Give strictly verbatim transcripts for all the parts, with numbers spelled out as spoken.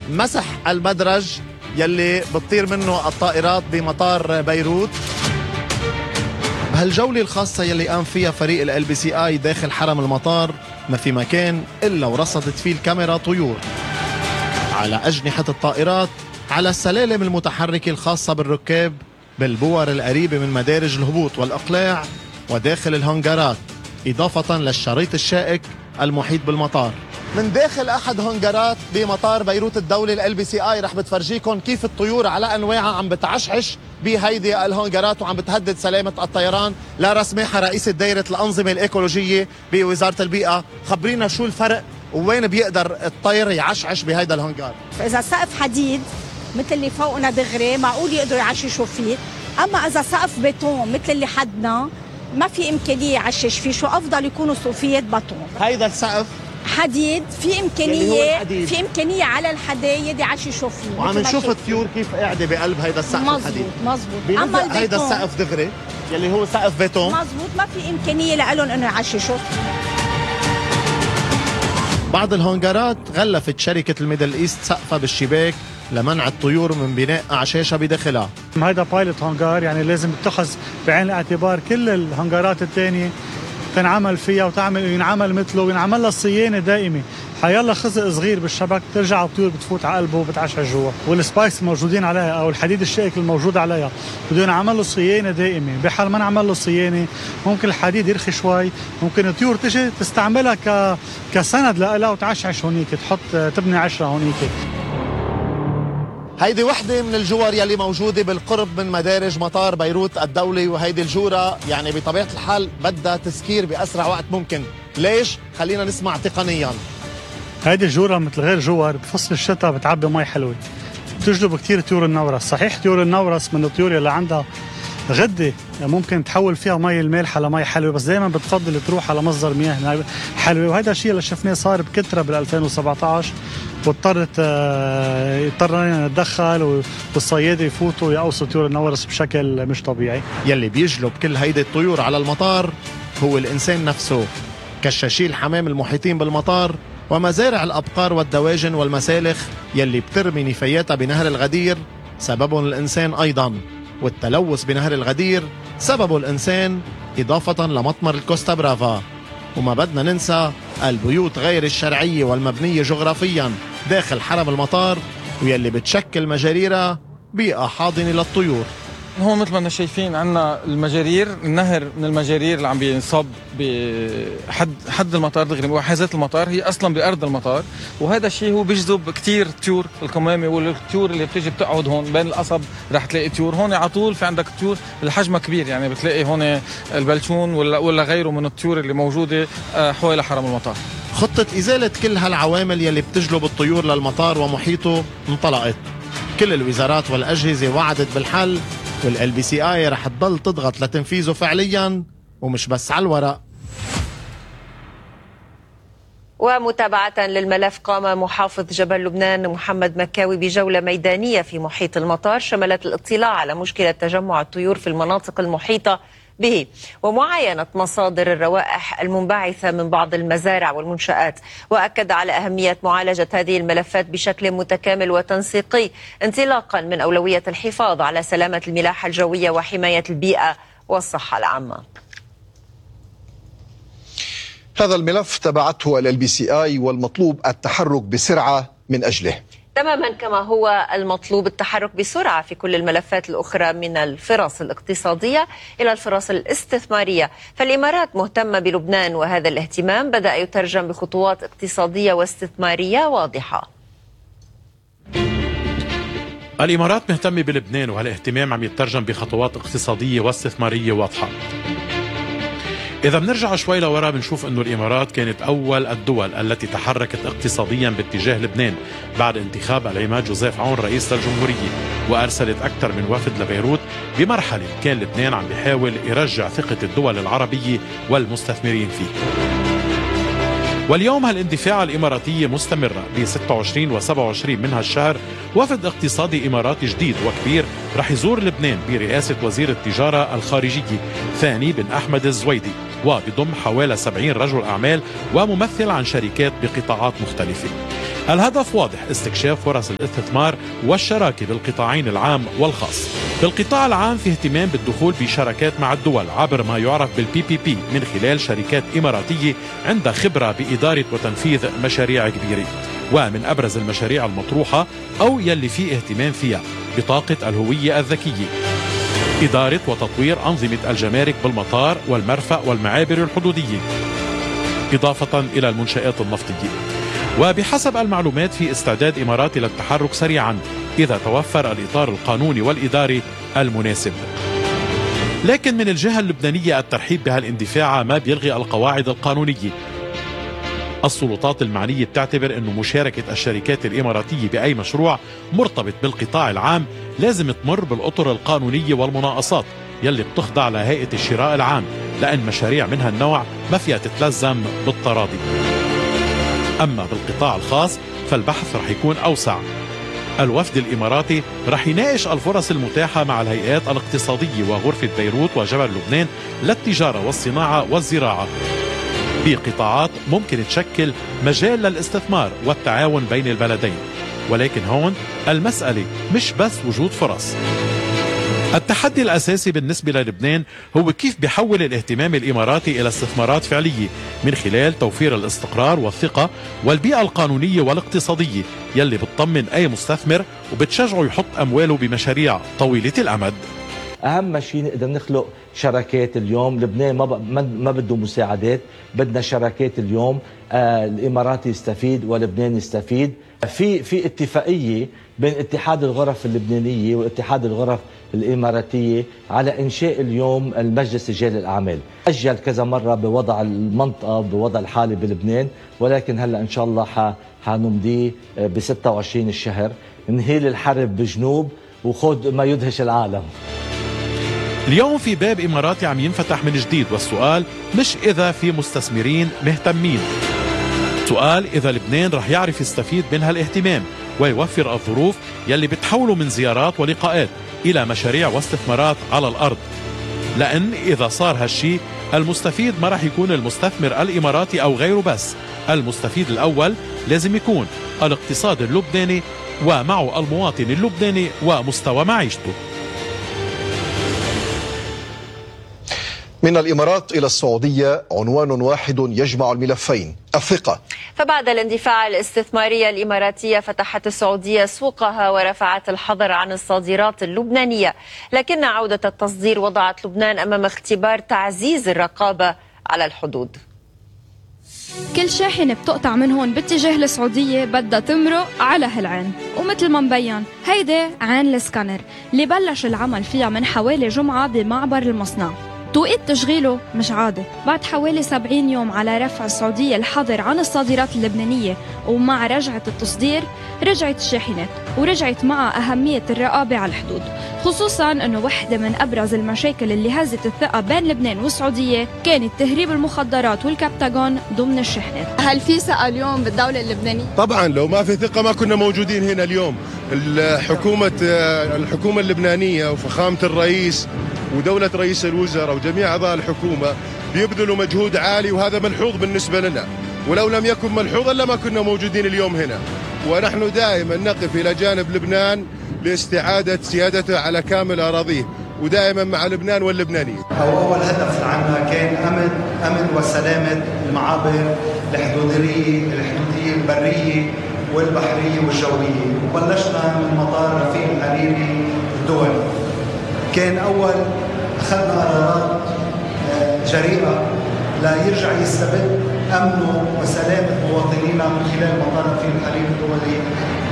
مسح المدرج يلي بتطير منه الطائرات بمطار بيروت. بهالجولة الخاصة يلي قام فيها فريق ال بي سي آي داخل حرم المطار ما في مكان إلا ورصدت فيه الكاميرا طيور على أجنحة الطائرات، على السلالم المتحركة الخاصة بالركاب، بالبور القريبة من مدارج الهبوط والإقلاع، وداخل الهنجرات، إضافة للشريط الشائك المحيط بالمطار. من داخل أحد هنجرات بمطار بيروت الدولي ال بي سي آي رح بتفرجيكم كيف الطيور على أنواعها عم بتعشعش بهيدي الهنجرات وعم بتهدد سلامة الطيران. لارا سماحة رئيسة دائرة الأنظمة الإيكولوجية بوزارة البيئة، خبرينا شو الفرق وين بيقدر الطير يعشعش بهيدا الهنجار؟ إذا سقف حديد مثل اللي فوقنا دغري معقول يقدروا يعششوا فيه، أما إذا سقف بيتون مثل اللي حدنا ما في إمكانية يعشش فيه. شو أفضل يكونوا صوفيات بطون. هيدا السقف حديد في إمكانية في إمكانية على الحدايد يعششوا فيه. وعم نشوف الطيور كيف قاعدة بقلب هيدا السقف مزبوط الحديد. مزبوط. أما البيتون هيدا السقف دغري يلي هو سقف بيتون مزبوط ما في إمكانية لهم إنه يعششوا. بعض الهنجرات غلفت شركة الميدل إيست سقفها بالشباك لمنع الطيور من بناء أعشاشها بداخلها. هذا بايلوت هنجار، يعني لازم يتخذ بعين الاعتبار كل الهنجارات الثانية تنعمل فيها وتعمل ينعمل مثله وينعمل لها صيانة دائمة. حيلا خزق صغير بالشبك ترجع الطيور بتفوت على قلبه وبتعشى جوا، والسبايكس الموجودين عليها او الحديد الشائك الموجود عليها بده ينعمل له صيانة دائمة. بحال ما نعمل له صيانة ممكن الحديد يرخي شوي، ممكن الطيور تجي تستعملها ك كسند لها وتعشعش هونيك، تحط تبني عشرة هونيك. هيدي وحدة من الجور يلي موجودة بالقرب من مدارج مطار بيروت الدولي، وهيدي الجورة يعني بطبيعة الحال بدها تسكير بأسرع وقت ممكن. ليش؟ خلينا نسمع تقنيا. هيدي الجورة مثل غير جور بفصل الشتاء بتعبي مي حلوة، بتجلب كتير طيور النورس. صحيح طيور النورس من الطيور اللي عندها غدة ممكن تحول فيها مي المالحة لمي حلوة، بس دائما بتفضل تروح على مصدر مياه حلوة، وهذا الشيء اللي شفناه صار بكترة بال ألفين وسبعة عشر، واضطرت اضطرينا نتدخل والصيادة يفوتوا يقوصوا طيور النورس بشكل مش طبيعي. يلي بيجلب كل هيدي الطيور على المطار هو الإنسان نفسه، كشاشي الحمام المحيطين بالمطار ومزارع الأبقار والدواجن والمسالخ يلي بترمي نفاياتها بنهر الغدير سببهم الإنسان أيضا، والتلوث بنهر الغدير سببه الإنسان إضافة لمطمر الكوستا برافا. وما بدنا ننسى البيوت غير الشرعية والمبنية جغرافيا داخل حرم المطار ويلي بتشكل مجاريرها بيئة حاضنة للطيور. هون مثل ما شايفين عندنا المجارير، النهر من المجارير اللي عم بينصب بحد حد المطار دغري بحيزات المطار، هي اصلا بارض المطار، وهذا الشيء هو بيجذب كثير طيور القمامه والطيور اللي بتيجي بتقعد هون بين القصب. رح تلاقي طيور هون على طول، في عندك طيور الحجمها كبير، يعني بتلاقي هون البلشون ولا ولا غيره من الطيور اللي موجوده حول حرم المطار. خطه ازاله كل هالعوامل يلي بتجلب الطيور للمطار ومحيطه انطلقت. كل الوزارات والاجهزه وعدت بالحل، والال بي سي اي رح تضل تضغط لتنفيذه فعليا ومش بس على الورق. ومتابعة للملف، قام محافظ جبل لبنان محمد مكاوي بجولة ميدانية في محيط المطار شملت الاطلاع على مشكلة تجمع الطيور في المناطق المحيطة به ومعاينة مصادر الروائح المنبعثة من بعض المزارع والمنشآت، وأكد على أهمية معالجة هذه الملفات بشكل متكامل وتنسيقي انطلاقا من أولوية الحفاظ على سلامة الملاحة الجوية وحماية البيئة والصحة العامة. هذا الملف تبعته ال بي سي آي والمطلوب التحرك بسرعة من أجله، تماما كما هو المطلوب التحرك بسرعة في كل الملفات الأخرى من الفرص الاقتصادية إلى الفرص الاستثمارية. فالإمارات مهتمة بلبنان، وهذا الاهتمام بدأ يترجم بخطوات اقتصادية واستثمارية واضحة. الإمارات مهتمة بلبنان، وهالاهتمام عم يترجم بخطوات اقتصادية واستثمارية واضحة. إذا بنرجع شوي لورا بنشوف أنه الإمارات كانت أول الدول التي تحركت اقتصاديا باتجاه لبنان بعد انتخاب العماد جوزيف عون رئيس للجمهورية، وأرسلت أكثر من وفد لبيروت بمرحلة كان لبنان عم بيحاول يرجع ثقة الدول العربية والمستثمرين فيه. واليوم هالاندفاع الإماراتية مستمرة. ب ستة وعشرين و سبعة وعشرين من هالشهر وفد اقتصادي إماراتي جديد وكبير رح يزور لبنان برئاسة وزير التجارة الخارجية ثاني بن أحمد الزويدي، وبضم حوالي سبعين رجل أعمال وممثل عن شركات بقطاعات مختلفة. الهدف واضح: استكشاف فرص الاستثمار والشراكة بالقطاعين العام والخاص. بالقطاع العام في اهتمام بالدخول بشراكات مع الدول عبر ما يعرف بالبي بي بي من خلال شركات إماراتية عندها خبرة بإدارة وتنفيذ مشاريع كبيرة. ومن أبرز المشاريع المطروحة أو يلي فيه اهتمام فيها بطاقة الهوية الذكية، إدارة وتطوير أنظمة الجمارك بالمطار والمرفأ والمعابر الحدودية، إضافة إلى المنشآت النفطية. وبحسب المعلومات في استعداد إماراتي للتحرك سريعا إذا توفر الإطار القانوني والإداري المناسب. لكن من الجهة اللبنانية الترحيب بهالاندفاع ما بيلغي القواعد القانونية. السلطات المعنية بتعتبر أن مشاركة الشركات الإماراتية بأي مشروع مرتبط بالقطاع العام لازم تمر بالأطر القانونية والمناقصات يلي بتخضع لهيئة الشراء العام، لأن مشاريع من هالنوع ما فيها تتلزم بالتراضي. أما بالقطاع الخاص فالبحث رح يكون أوسع. الوفد الإماراتي رح يناقش الفرص المتاحة مع الهيئات الاقتصادية وغرفة بيروت وجبل لبنان للتجارة والصناعة والزراعة بقطاعات ممكن تشكل مجال للاستثمار والتعاون بين البلدين. ولكن هون المسألة مش بس وجود فرص. التحدي الأساسي بالنسبة للبنان هو كيف بيحول الاهتمام الإماراتي إلى استثمارات فعلية من خلال توفير الاستقرار والثقة والبيئة القانونية والاقتصادية يلي بتطمن أي مستثمر وبتشجعه يحط أمواله بمشاريع طويلة الأمد. أهم شيء نقدر نخلق شراكات اليوم. لبنان ما ما بده مساعدات، بدنا شراكات اليوم. آه الإماراتي يستفيد ولبنان يستفيد. في في اتفاقية بين اتحاد الغرف اللبنانية واتحاد الغرف الإماراتية على إنشاء اليوم المجلس رجال الأعمال. أجل كذا مرة بوضع المنطقة بوضع الحالي بلبنان، ولكن هلا إن شاء الله حنمضيه ب ستة وعشرين الشهر. نهيل الحرب بجنوب وخذ ما يدهش العالم. اليوم في باب إماراتي عم ينفتح من جديد، والسؤال مش إذا في مستثمرين مهتمين، سؤال إذا لبنان رح يعرف يستفيد من هالاهتمام ويوفر الظروف يلي بتحوله من زيارات ولقاءات إلى مشاريع واستثمارات على الأرض. لأن إذا صار هالشي المستفيد ما رح يكون المستثمر الإماراتي أو غيره بس، المستفيد الأول لازم يكون الاقتصاد اللبناني ومعه المواطن اللبناني ومستوى معيشته. من الإمارات إلى السعودية عنوان واحد يجمع الملفين: الثقة. فبعد الاندفاع الاستثمارية الإماراتية فتحت السعودية سوقها ورفعت الحظر عن الصادرات اللبنانية، لكن عودة التصدير وضعت لبنان أمام اختبار تعزيز الرقابة على الحدود. كل شاحنة بتقطع من هون باتجاه السعودية بدها تمرق على هالعين، ومثل ما مبين هيدا عين السكانر اللي بلش العمل فيها من حوالي جمعة بمعبر المصنع. توقيت تشغيله مش عادي بعد حوالي سبعين يوم على رفع السعودية الحظر عن الصادرات اللبنانية، ومع رجعة التصدير رجعت الشاحنات ورجعت معها أهمية الرقابة على الحدود، خصوصا أنه واحدة من أبرز المشاكل اللي هزت الثقة بين لبنان والسعودية كانت تهريب المخدرات والكبتاغون ضمن الشاحنات. هل في ثقة اليوم بالدولة اللبنانية؟ طبعا لو ما في ثقة ما كنا موجودين هنا اليوم. الحكومة الحكومة اللبنانية وفخامة الرئيس ودولة رئيس الوزراء وجميع أعضاء الحكومة بيبذلوا مجهود عالي، وهذا ملحوظ بالنسبة لنا، ولو لم يكن ملحوظا لما كنا موجودين اليوم هنا. ونحن دائما نقف إلى جانب لبنان لاستعادة سيادته على كامل أراضيه، ودائما مع لبنان واللبنانيين. أول هدف عنا كان أمن أمن وسلامة المعابر الحدودية الحدودية البرية والبحرية والجوية، وبلشنا من مطار رفيق الحريري الدولي. كان أول أخذنا قرارات جريئة لا يرجع يستبد أمنه وسلامة مواطنينا من خلال مطار رفيق الحريري الدولي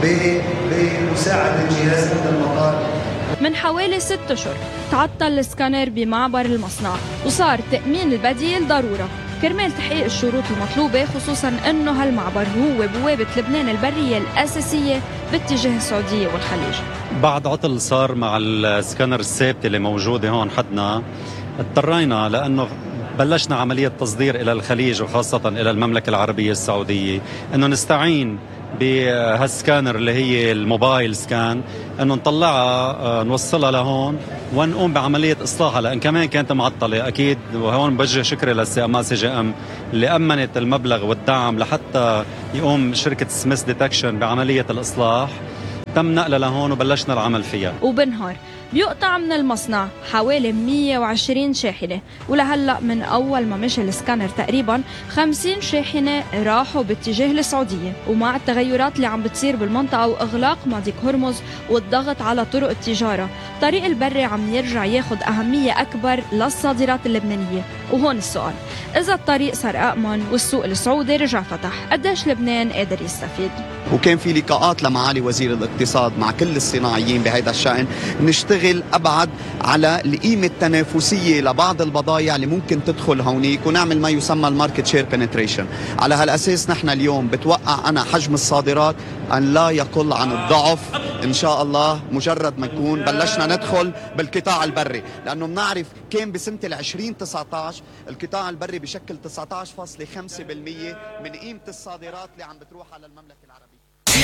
بمساعدة جهاز أمن المطار. من حوالي ست أشهر تعطل السكانر بمعبر المصنع، وصار تأمين البديل ضرورة كرمال تحقيق الشروط المطلوبة، خصوصا أنه هالمعبر هو بوابة لبنان البرية الأساسية باتجاه السعودية والخليج. بعد عطل صار مع السكانر الثابتة اللي موجودة هون حدنا، اضطرينا لأنه بلشنا عملية تصدير إلى الخليج وخاصة إلى المملكة العربية السعودية أنه نستعين بهالسكانر اللي هي الموبايل سكان، انه نطلعها نوصلها لهون ونقوم بعمليه اصلاحها، لان كمان كانت معطله اكيد. وهون بوجه شكري للسي سي جي ام اللي امنت المبلغ والدعم لحتى يقوم شركه سميث ديتكشن بعمليه الاصلاح. تم نقلها لهون وبلشنا العمل فيها. وبنهار بيقطع من المصنع حوالي مية وعشرين شاحنة، ولهلأ من أول ما مشي السكانر تقريبا خمسين شاحنة راحوا باتجاه السعودية. ومع التغيرات اللي عم بتصير بالمنطقة وإغلاق مضيق هرمز والضغط على طرق التجارة، طريق البري عم يرجع ياخد أهمية أكبر للصادرات اللبنانية. وهون السؤال، إذا الطريق صار أأمن والسوق السعودي رجع فتح، قديش لبنان قادر يستفيد؟ وكان في لقاءات لمعالي وزير الاقتصاد مع كل الصناعيين بهذا الشأن، نشتغل أبعد على القيمة التنافسية لبعض البضائع اللي ممكن تدخل هونيك ونعمل ما يسمى الماركت شير بنتريشن. على هالأساس نحن اليوم بتوقع أنا حجم الصادرات أن لا يقل عن الضعف إن شاء الله مجرد ما نكون بلشنا ندخل بالقطاع البري، لأنه بنعرف كان بسنة العشرين تسعة عشر القطاع البري بشكل تسعة عشر فاصلة خمسة بالمية من قيمة الصادرات اللي عم بتروح على المملكة العربية.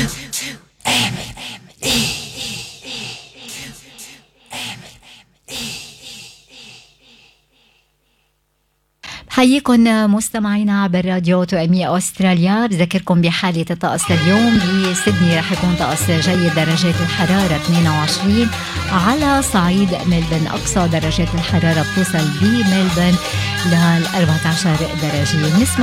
حييكم مستمعينا عبر راديو توأمية أستراليا. بذكركم بحالة الطقس لليوم بسيدني رح يكون طقس جيد، درجات الحرارة اثنين وعشرين، على صعيد ملبن أقصى درجات الحرارة بتوصل بملبن لل أربعة عشر درجة. نسمع